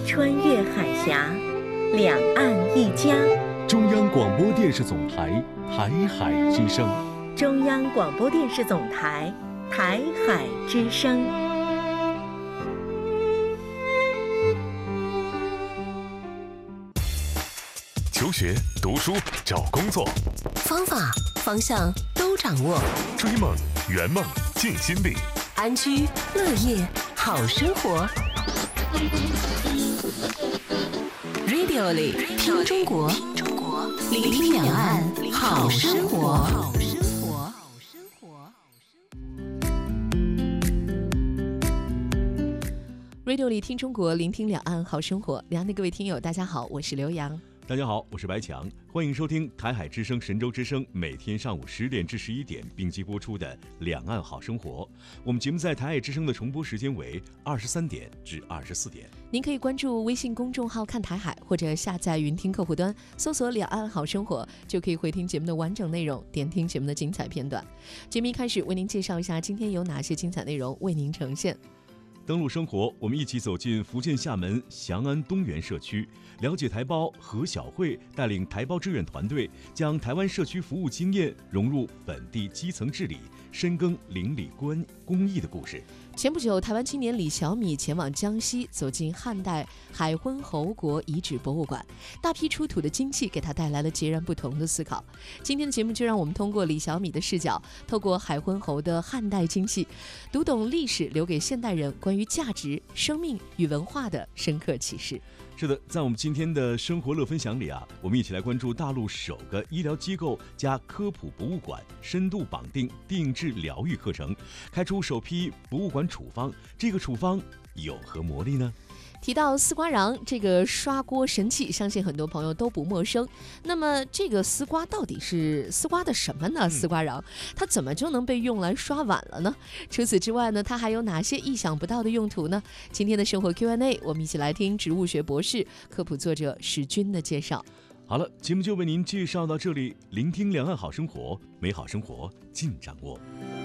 穿越海峡，两岸一家。 中央广播电视总台台海之声。 中央广播电视总台台海之声。 求学、读书、找工作， 方法、方向都掌握。 追梦、圆梦、尽心力， 安居乐业好生活。Radio 里听中国，聆听两岸好生活。Radio 里听中国，聆听两岸好生活。两岸的各位听友，大家好，我是刘洋。 大家好，我是白强，欢迎收听台海之声神州之声每天上午10点至11点并机播出的两岸好生活。我们节目在台海之声的重播时间为23点至24点。 您可以关注微信公众号看台海，或者下载云听客户端搜索两岸好生活，就可以回听节目的完整内容，点听节目的精彩片段。节目一开始为您介绍一下今天有哪些精彩内容为您呈现。 登陆生活，我们一起走进福建厦门祥安东源社区，了解台胞何小慧带领台胞志愿团队，将台湾社区服务经验融入本地基层治理，深耕邻里公益的故事。 前不久，台湾青年李小米前往江西，走进汉代海昏侯国遗址博物馆，大批出土的金器给他带来了截然不同的思考。今天的节目就让我们通过李小米的视角，透过海昏侯的汉代金器，读懂历史留给现代人关于价值、生命与文化的深刻启示。 是的，在我们今天的生活乐分享里我们一起来关注大陆首个医疗机构加科普博物馆深度绑定定制疗愈课程，开出首批博物馆处方。这个处方有何魔力呢？ 提到丝瓜瓤这个刷锅神器，相信很多朋友都不陌生。那么这个丝瓜到底是丝瓜的什么呢？丝瓜瓤它怎么就能被用来刷碗了呢？除此之外呢，它还有哪些意想不到的用途呢？今天的生活 Q&A， 我们一起来听植物学博士、科普作者史军的介绍。 好了，节目就为您介绍到这里，聆听两岸好生活，美好生活尽掌握。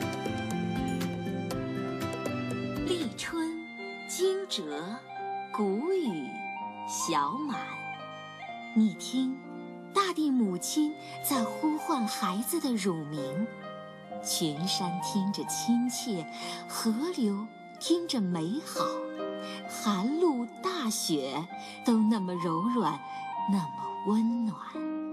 立春惊蛰，谷雨小满，你听，大地母亲在呼唤孩子的乳名，群山听着亲切，河流听着美好，寒露大雪都那么柔软，那么温暖。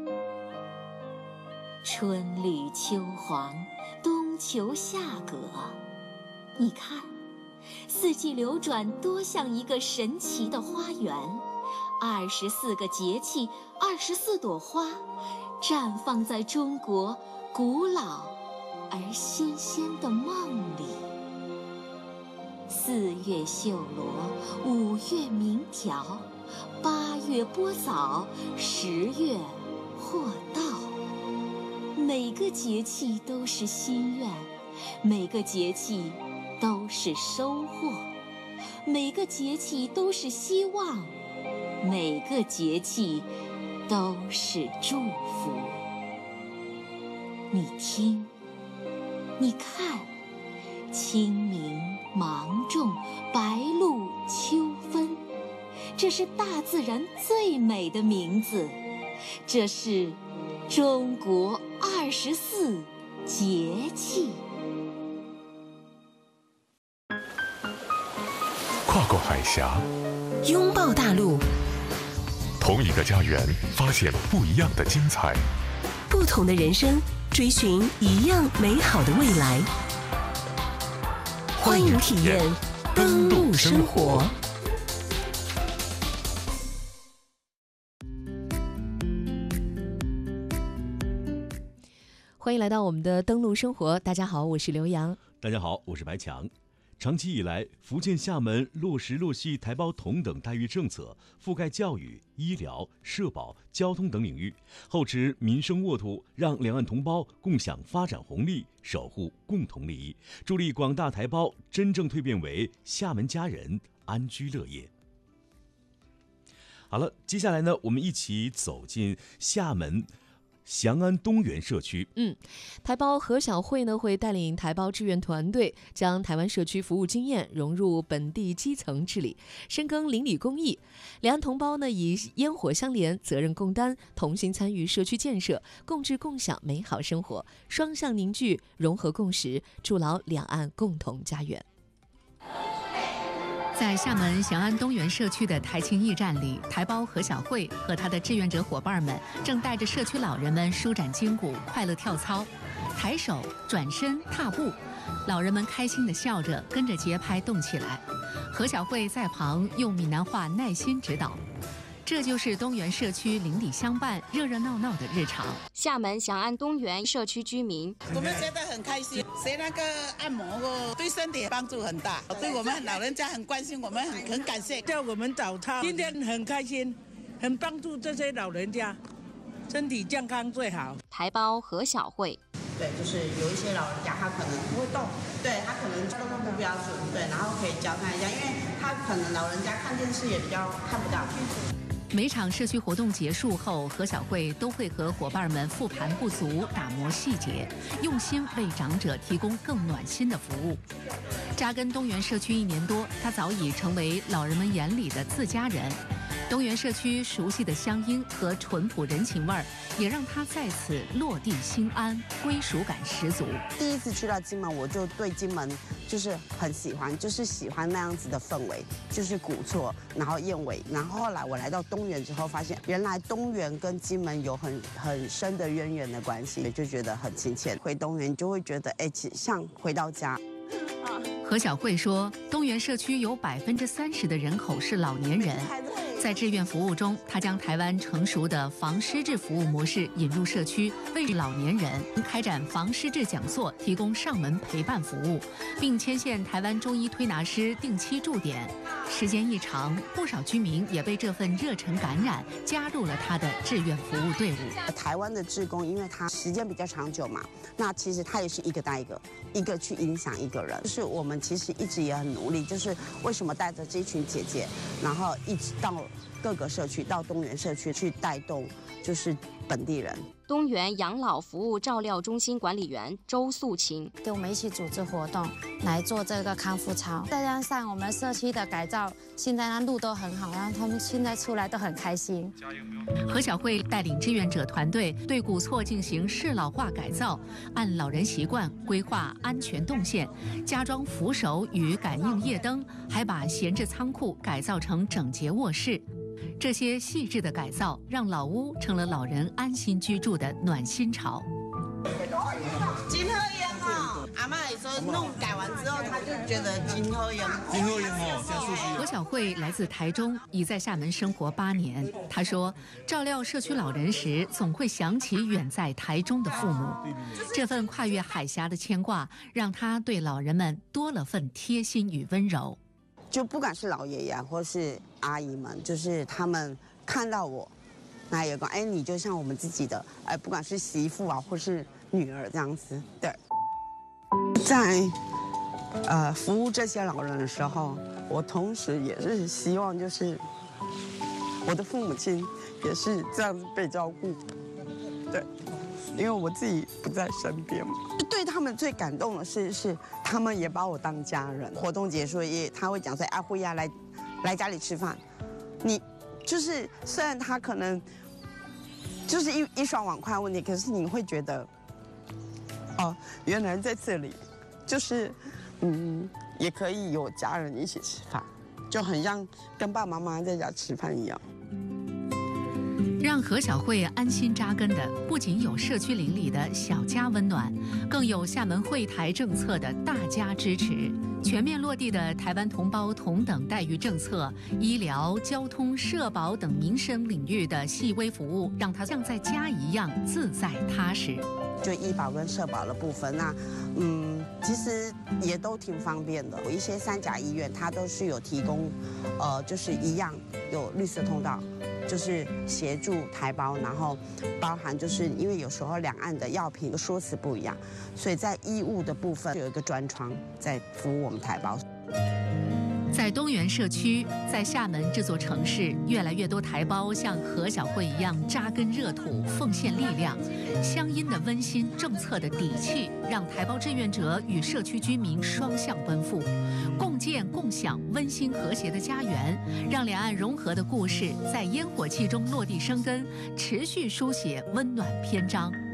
春绿秋黄，冬秋夏葛，你看，四季流转多像一个神奇的花园，24个节气，24朵花，绽放在中国古老而新鲜的梦里。4月绣罗，5月鸣条，8月播枣，10月获稻。每个节气都是心愿，每个节气都是收获，每个节气都是希望，每个节气都是祝福。你听，你看，清明、芒种、白露、秋分，这是大自然最美的名字，这是中国24节气。 跨过海峡， 拥抱大陆， 同一个家园，发现不一样的精彩， 不同的人生，追寻一样美好的未来。欢迎体验登陆生活。欢迎来到我们的登陆生活。大家好，我是刘洋。 大家好，我是白强。长期以来，福建厦门落实落细台胞同等待遇政策，覆盖教育、医疗、社保、交通等领域，厚植民生沃土，让两岸同胞共享发展红利，守护共同利益，助力广大台胞真正蜕变为厦门家人，安居乐业。好了，接下来呢，我们一起走进厦门祥安东园社区。 台胞何小慧呢会带领台胞志愿团队，将台湾社区服务经验融入本地基层治理，深耕邻里公益。两岸同胞呢以烟火相连，责任共担，同心参与社区建设，共治共享美好生活，双向凝聚，融合共识，筑牢两岸共同家园。 在厦门祥安东园社区的台青驿站里，台胞何小慧和她的志愿者伙伴们正带着社区老人们舒展筋骨，快乐跳操，抬手、转身、踏步，老人们开心地笑着，跟着节拍动起来。何小慧在旁用闽南话耐心指导。这就是东园社区邻里相伴、热热闹闹的日常。 厦门祥安东园社区居民， 我们觉得很开心，学那个按摩对身体帮助很大，对我们老人家很关心，我们很感谢。 叫我们早操，今天很开心，很帮助这些老人家，身体健康最好。 台胞何小慧， 对，就是有一些老人家他可能不会动，对他可能动作不标准，对，然后可以教他一下，因为他可能老人家看电视也比较看不到。 每场社区活动结束后，何小慧都会和伙伴们复盘不足，打磨细节，用心为长者提供更暖心的服务。扎根东园社区1年多，她早已成为老人们眼里的自家人。东园社区熟悉的乡音和淳朴人情味儿，也让她在此落地心安，归属感十足。 第一次去到金门，我就对金门就是很喜欢，就是喜欢那样子的氛围，就是古厝，然后燕尾。然后后来我来到东园之后，发现原来东园跟金门有很深的渊源的关系，就觉得很亲切。回东园就会觉得，像回到家。 何小慧说，东园社区有30%的人口是老年人。在志愿服务中，她将台湾成熟的防失智服务模式引入社区，为老年人开展防失智讲座，提供上门陪伴服务，并牵线台湾中医推拿师定期驻点。时间一长，不少居民也被这份热忱感染，加入了她的志愿服务队伍。 台湾的志工，因为他时间比较长久嘛，那其实他也是一个带一个去影响一个人。就是我们其实一直也很努力，就是为什么带着这群姐姐，然后一直到各个社区，到东园社区去带动，就是本地人。 东园养老服务照料中心管理员周素琴跟我们一起组织活动来做这个康复操，再加上我们社区的改造，现在路都很好，然后他们现在出来都很开心。 何小慧带领志愿者团队对古厝进行适老化改造，按老人习惯规划安全动线，加装扶手与感应夜灯，还把闲置仓库改造成整洁卧室。这些细致的改造，让老屋成了老人安心居住的暖心巢。 金鹤烟哦，阿嬷也说弄改完之后，她就觉得金鹤烟。金鹤烟哦，加速何小慧来自台中，已在厦门生活8年。她说，照料社区老人时，总会想起远在台中的父母，这份跨越海峡的牵挂，让她对老人们多了份贴心与温柔。 就不管是老爷爷或是阿姨们，就是他们看到我，那有个你就像我们自己的不管是媳妇啊或是女儿这样子。对，在服务这些老人的时候，我同时也是希望就是我的父母亲也是这样子被照顾。对，因为我自己不在身边嘛。对他们最感动的是他们也把我当家人。活动结束他会讲说慧亚来家里吃饭。你就是虽然他可能就是一双碗筷问题，可是你会觉得原来在这里就是也可以有家人一起吃饭，就很像跟爸爸妈妈在家吃饭一样。 让何小慧安心扎根的，不仅有社区邻里的小家温暖，更有厦门惠台政策的大家支持。全面落地的台湾同胞同等待遇政策，医疗、交通、社保等民生领域的细微服务，让她像在家一样自在踏实。 就医保跟社保的部分，那其实也都挺方便的。有一些3甲医院，它都是有提供，就是一样有绿色通道。就是协助台胞，然后包含就是因为有时候两岸的药品的说辞不一样，所以在医务的部分有一个专窗在服务我们台胞。 在东源社区，在厦门这座城市，越来越多台胞像何小慧一样扎根热土，奉献力量。乡音的温馨，政策的底气，让台胞志愿者与社区居民双向奔赴，共建共享温馨和谐的家园，让两岸融合的故事在烟火气中落地生根，持续书写温暖篇章。